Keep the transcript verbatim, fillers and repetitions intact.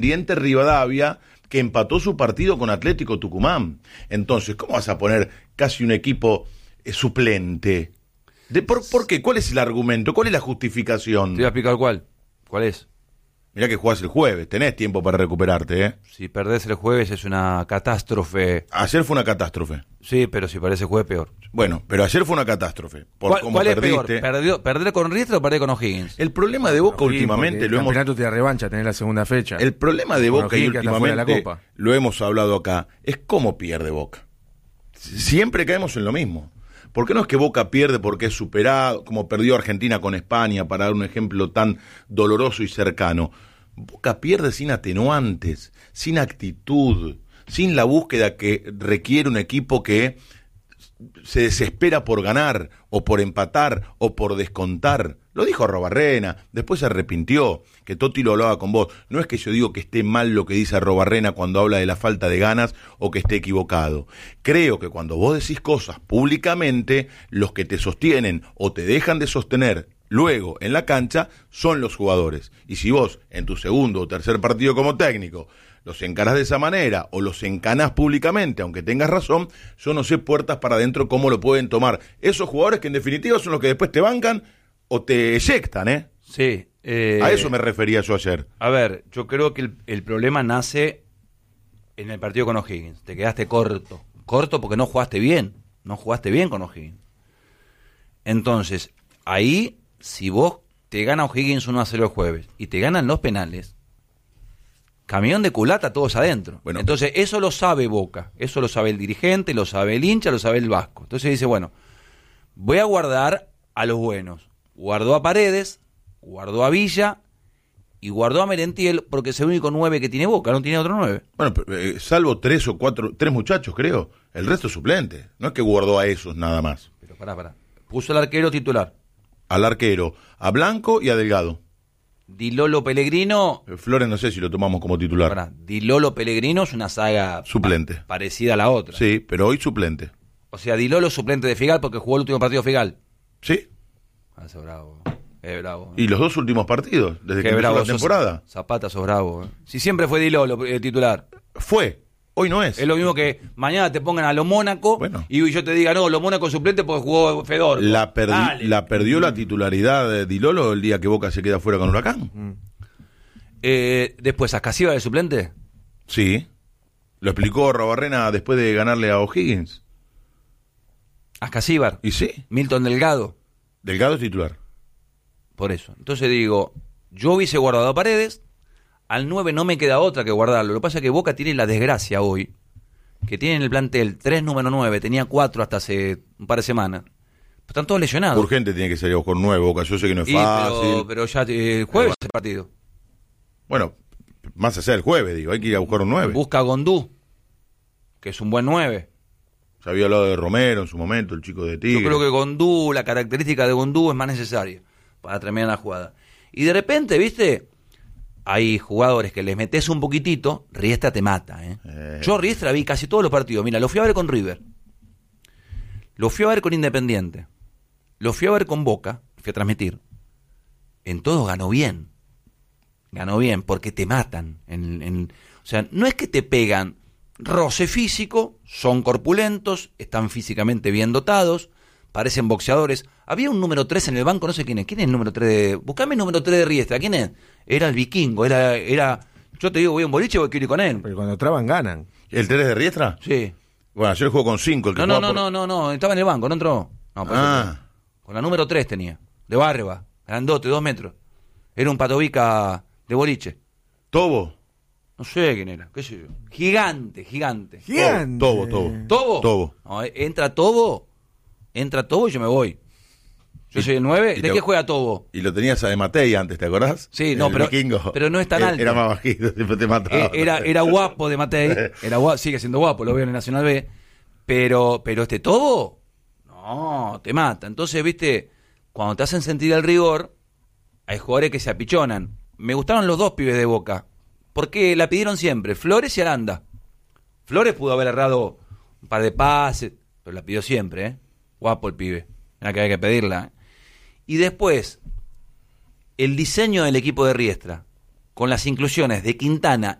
Independiente Rivadavia, que empató su partido con Atlético Tucumán. Entonces, ¿cómo vas a poner casi un equipo eh, suplente? De, por, ¿Por qué? ¿Cuál es el argumento? ¿Cuál es la justificación? Te voy a explicar cuál. ¿Cuál es? Mirá que jugás el jueves, tenés tiempo para recuperarte, ¿eh? Si perdés el jueves es una catástrofe. Ayer fue una catástrofe. Sí, pero si perdés el jueves, peor. Bueno, pero ayer fue una catástrofe. Por ¿Cuál, cómo cuál es perdiste. peor? ¿Perdió, ¿Perder con Riestra o perder con O'Higgins? El problema de Boca Sí, últimamente el lo hemos... campeonato te da revancha, tenés la segunda fecha. El problema de Boca y O'Higgins, que está fuera de la últimamente, Copa. lo hemos hablado acá, es cómo pierde Boca. Siempre caemos en lo mismo. ¿Por qué no es que Boca pierde porque es superado, como perdió Argentina con España, para dar un ejemplo tan doloroso y cercano? Boca pierde sin atenuantes, sin actitud, sin la búsqueda que requiere un equipo que se desespera por ganar, o por empatar, o por descontar. Lo dijo Arrobarrena, después se arrepintió, que Totti lo hablaba con vos. No es que yo digo que esté mal lo que dice Arrobarrena cuando habla de la falta de ganas, o que esté equivocado. Creo que cuando vos decís cosas públicamente, los que te sostienen o te dejan de sostener luego en la cancha son los jugadores. Y si vos en tu segundo o tercer partido como técnico los encarás de esa manera o los encanás públicamente, aunque tengas razón, yo no sé puertas para adentro cómo lo pueden tomar esos jugadores que en definitiva son los que después te bancan o te eyectan, ¿eh? Sí. Eh, A eso me refería yo ayer. A ver, yo creo que el, el problema nace en el partido con O'Higgins. Te quedaste corto. Corto porque no jugaste bien. No jugaste bien con O'Higgins. Entonces, ahí, si vos te gana O'Higgins uno a cero el jueves y te ganan los penales, camión de culata todos adentro. Bueno, entonces eso lo sabe Boca, eso lo sabe el dirigente, lo sabe el hincha, lo sabe el Vasco. Entonces dice, bueno, voy a guardar a los buenos. Guardó a Paredes, guardó a Villa y guardó a Merentiel porque es el único nueve que tiene Boca, no tiene otro nueve. Bueno, eh, salvo tres o cuatro, tres muchachos creo, el resto es suplente. No es que guardó a esos nada más. Pero pará, pará. Puso al arquero titular. Al arquero, a Blanco y a Delgado. Di Lolo Pellegrino. Flores no sé si lo tomamos como titular. Pará, Di Lolo Pellegrino es una saga suplente. Pa- parecida a la otra. Sí, pero hoy suplente. O sea, Di Lolo suplente de Figal porque jugó el último partido Figal. Sí. Ah, sos bravo. Es bravo. Y los dos últimos partidos, desde Qué que bravo, empezó la temporada. Sos, Zapata, sos bravo. Eh. Si siempre fue Di Lolo el titular. Fue. Hoy no es. Es lo mismo que mañana te pongan a lo Mónaco bueno. y yo te diga, no, lo Mónaco suplente porque jugó Fedor. La, perdi- la perdió la titularidad de Di Lolo el día que Boca se queda fuera con Huracán. Mm. Eh, después, ¿Ascasíbar de suplente? Sí. Lo explicó Robarrena después de ganarle a O'Higgins. Ascasíbar. ¿Y sí? Milton Delgado. Delgado es titular. Por eso. Entonces digo, yo hubiese guardado a Paredes. Al nueve no me queda otra que guardarlo. Lo que pasa es que Boca tiene la desgracia hoy, que tiene en el plantel tres número nueve, tenía cuatro hasta hace un par de semanas. Están todos lesionados. Urgente tiene que salir a buscar un nueve, Boca. Yo sé que no es y, fácil. Pero, pero ya eh, jueves el partido. Bueno, más allá del jueves, digo, hay que ir a buscar un nueve. Busca a Gondú, que es un buen nueve. Se había hablado de Romero en su momento, el chico de Tigre. Yo creo que Gondú, la característica de Gondú es más necesaria para terminar la jugada. Y de repente, ¿viste? Hay jugadores que les metes un poquitito, Riestra te mata, ¿eh? eh. Yo Riestra vi casi todos los partidos. Mira, lo fui a ver con River, lo fui a ver con Independiente, lo fui a ver con Boca, fui a transmitir. En todos ganó bien. Ganó bien, porque te matan. En, en, o sea, no es que te pegan roce físico, son corpulentos, están físicamente bien dotados, parecen boxeadores. Había un número tres en el banco, no sé quién es. ¿Quién es el número tres de...? Buscame el número tres de Riestra. ¿Quién es? Era el vikingo, era... era yo te digo, voy a un boliche, voy a ir con él. Pero cuando traban, ganan. ¿El tres de Riestra? Sí. Bueno, ayer jugó con cinco. El que no, no, no, por... no, no, no, estaba en el banco, no entró. No, ah. Con la número tres tenía, de Barba, grandote, dos metros. Era un patovica de boliche. ¿Tobo? No sé quién era, qué sé yo. Gigante, gigante. Gigante. Tobo, Tobo. ¿Tobo? Tobo. No, entra Tobo, entra Tobo y yo me voy. Yo y, soy el nueve. ¿De te... qué juega Tobo? Y lo tenías a De Matei antes, ¿te acordás? Sí, no, pero, pero no es tan alto. Era más bajito, siempre te mataba. Era, era guapo De Matei, era guapo, sigue siendo guapo, lo veo en el Nacional B. Pero, pero este Tobo, no, te mata. Entonces, viste, cuando te hacen sentir el rigor, hay jugadores que se apichonan. Me gustaron los dos pibes de Boca, porque la pidieron siempre, Flores y Aranda. Flores pudo haber errado un par de pases, pero la pidió siempre, ¿eh? Guapo el pibe, era que había que pedirla. Y después, el diseño del equipo de Riestra. con las inclusiones de Quintana